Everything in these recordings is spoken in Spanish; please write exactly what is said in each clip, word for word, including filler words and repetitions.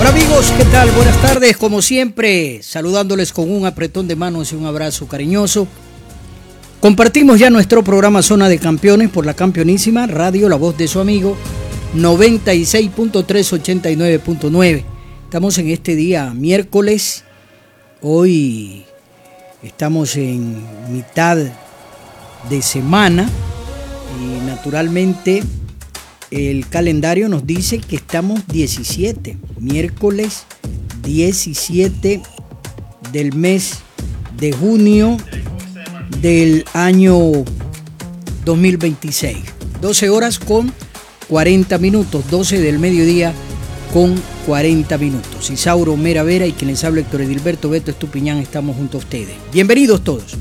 Hola amigos, ¿qué tal? Buenas tardes, como siempre, saludándoles con un apretón de manos y un abrazo cariñoso. Compartimos ya nuestro programa Zona de Campeones por la campeonísima Radio La Voz de su amigo noventa y seis punto tres, ochenta y nueve punto nueve. Estamos en este día miércoles, hoy estamos en mitad de semana y naturalmente el calendario nos dice que estamos diecisiete, miércoles diecisiete del mes de junio del año dos mil veintiséis. doce horas con cuarenta minutos, doce del mediodía con cuarenta minutos. Isauro Mera Vera y quien les habla Héctor Edilberto Beto Estupiñán, estamos junto a ustedes. Bienvenidos todos.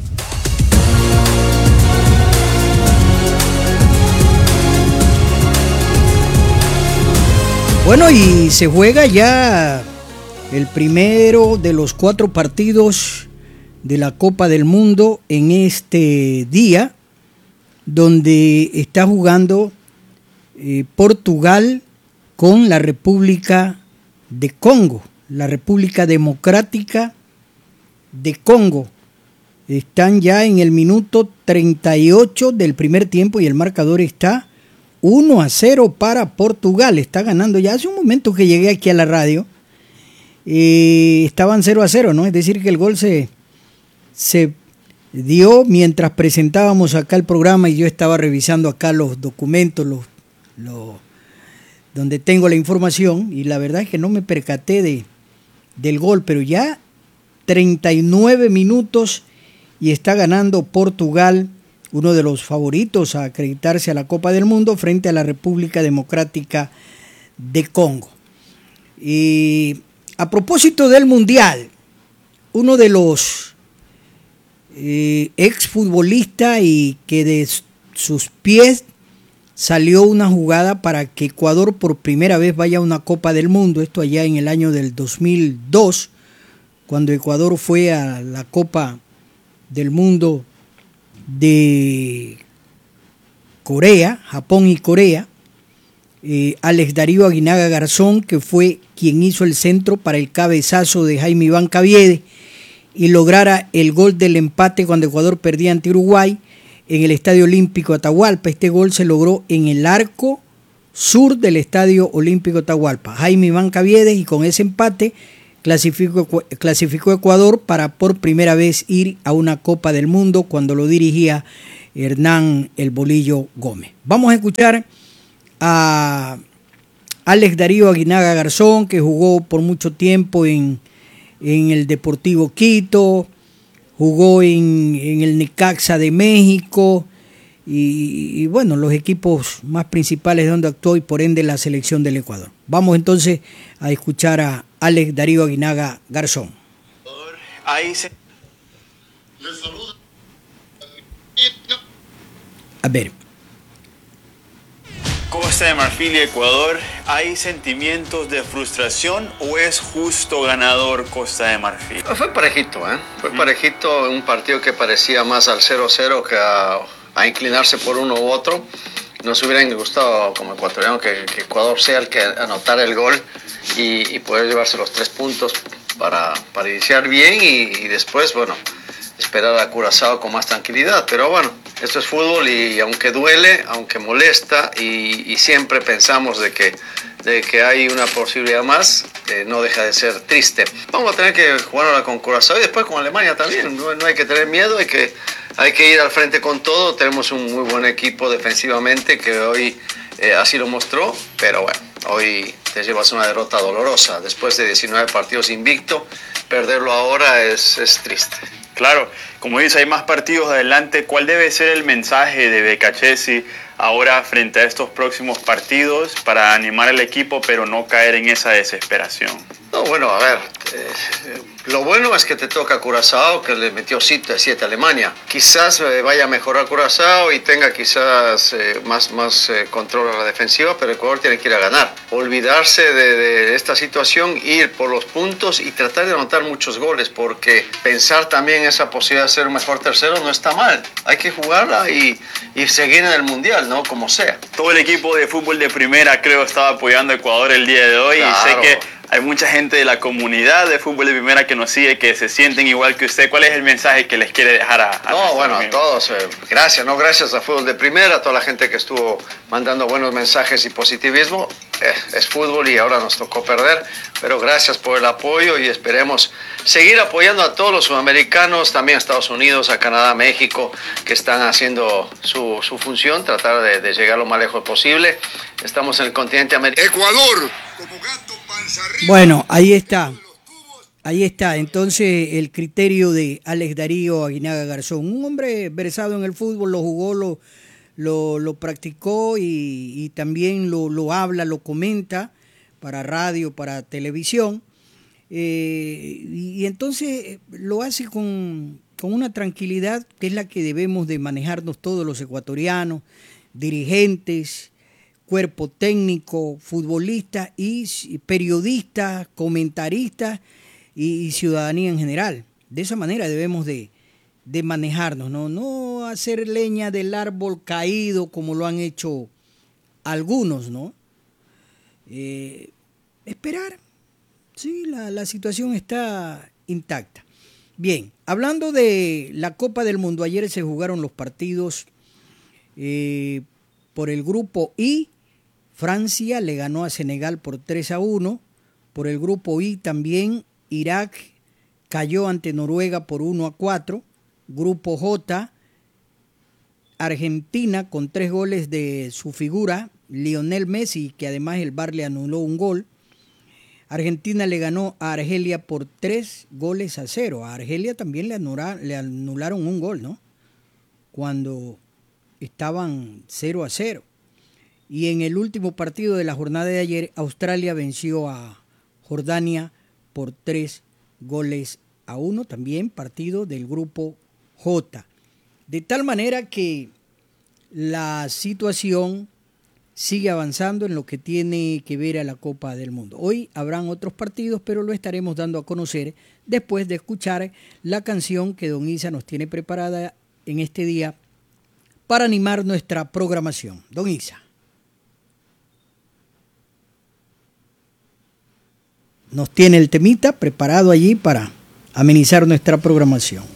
Bueno, y se juega ya el primero de los cuatro partidos de la Copa del Mundo en este día, donde está jugando eh, Portugal con la República de Congo, la República Democrática de Congo. Están ya en el minuto treinta y ocho del primer tiempo y el marcador está uno a cero para Portugal. Está ganando ya. Hace un momento que llegué aquí a la radio, eh, estaban cero a cero, ¿no? Es decir, que el gol se, se dio mientras presentábamos acá el programa y yo estaba revisando acá los documentos, los, los, donde tengo la información, y la verdad es que no me percaté de, del gol, pero ya treinta y nueve minutos y está ganando Portugal, uno de los favoritos a acreditarse a la Copa del Mundo frente a la República Democrática de Congo. Y a propósito del Mundial, uno de los eh, exfutbolistas y que de sus pies salió una jugada para que Ecuador por primera vez vaya a una Copa del Mundo, esto allá en el año del dos mil dos, cuando Ecuador fue a la Copa del Mundo de Corea, Japón y Corea. eh, Alex Darío Aguinaga Garzón, que fue quien hizo el centro para el cabezazo de Jaime Iván Caviedes y lograra el gol del empate cuando Ecuador perdía ante Uruguay en el Estadio Olímpico Atahualpa. Este gol se logró en el arco sur del Estadio Olímpico Atahualpa. Jaime Iván Caviedes, y con ese empate Clasificó, clasificó Ecuador para por primera vez ir a una Copa del Mundo cuando lo dirigía Hernán El Bolillo Gómez. Vamos a escuchar a Alex Darío Aguinaga Garzón, que jugó por mucho tiempo en, en el Deportivo Quito, jugó en, en el Necaxa de México y, y bueno, los equipos más principales donde actuó y por ende la selección del Ecuador. Vamos entonces a escuchar a Alex Darío Aguinaga Garzón. Ahí se... A ver. Costa de Marfil y Ecuador, ¿hay sentimientos de frustración o es justo ganador Costa de Marfil? Fue parejito, ¿eh? Fue uh-huh. parejito, un partido que parecía más al cero cero que a, a inclinarse por uno u otro. Nos hubiera gustado como ecuatoriano que, que Ecuador sea el que anotara el gol y, y poder llevarse los tres puntos para, para iniciar bien y, y después, bueno, esperar a Curazao con más tranquilidad. Pero bueno, esto es fútbol y aunque duele, aunque molesta y, y siempre pensamos de que, de que hay una posibilidad más, eh, no deja de ser triste. Vamos a tener que jugar ahora con Curazao y después con Alemania también. No, no hay que tener miedo, hay que... Hay que ir al frente con todo. Tenemos un muy buen equipo defensivamente que hoy eh, así lo mostró, pero bueno, hoy te llevas una derrota dolorosa. Después de diecinueve partidos invicto, perderlo ahora es, es triste. Claro, como dice, hay más partidos adelante. ¿Cuál debe ser el mensaje de Becachesi ahora frente a estos próximos partidos para animar al equipo, pero no caer en esa desesperación? No, bueno, a ver, eh, lo bueno es que te toca Curazao, que le metió siete a Alemania. Quizás eh, vaya a mejorar Curazao y tenga quizás eh, más, más eh, control a la defensiva, pero Ecuador tiene que ir a ganar. Olvidarse de, de esta situación, ir por los puntos y tratar de anotar muchos goles, porque pensar también en esa posibilidad de ser un mejor tercero no está mal. Hay que jugarla y, y seguir en el Mundial, ¿no? Como sea. Todo el equipo de fútbol de primera, creo, estaba apoyando a Ecuador el día de hoy. Claro. Y sé que hay mucha gente de la comunidad de fútbol de primera que nos sigue, que se sienten igual que usted. ¿Cuál es el mensaje que les quiere dejar a, a No, bueno, amigos? a todos, eh, gracias, no gracias a Fútbol de Primera, a toda la gente que estuvo mandando buenos mensajes y positivismo. Eh, es fútbol y ahora nos tocó perder, pero gracias por el apoyo y esperemos seguir apoyando a todos los sudamericanos, también a Estados Unidos, a Canadá, México, que están haciendo su, su función, tratar de, de llegar lo más lejos posible. Estamos en el continente americano. Ecuador, como gato panza arriba. Bueno, ahí está. Ahí está, entonces el criterio de Alex Darío Aguinaga Garzón, un hombre versado en el fútbol, lo jugó, lo, lo, lo practicó y, y también lo, lo habla, lo comenta para radio, para televisión, eh, y, y entonces lo hace con, con una tranquilidad que es la que debemos de manejarnos todos los ecuatorianos, dirigentes, cuerpo técnico, futbolistas y periodistas, comentaristas, y ciudadanía en general. De esa manera debemos de, de manejarnos, ¿no? No hacer leña del árbol caído como lo han hecho algunos, ¿no? Eh, esperar, sí, la, la situación está intacta. Bien, hablando de la Copa del Mundo, ayer se jugaron los partidos eh, por el grupo I. Francia le ganó a Senegal por tres a uno, por el grupo I también Irak cayó ante Noruega por uno a cuatro. Grupo J, Argentina con tres goles de su figura, Lionel Messi, que además el V A R le anuló un gol. Argentina le ganó a Argelia por tres goles a cero. A Argelia también le, anula, le anularon un gol, ¿no? Cuando estaban cero a cero. Y en el último partido de la jornada de ayer, Australia venció a Jordania por tres goles a uno, también partido del grupo J. De tal manera que la situación sigue avanzando en lo que tiene que ver a la Copa del Mundo. Hoy habrán otros partidos, pero lo estaremos dando a conocer después de escuchar la canción que Don Isa nos tiene preparada en este día para animar nuestra programación. Don Isa. Nos tiene el temita preparado allí para amenizar nuestra programación.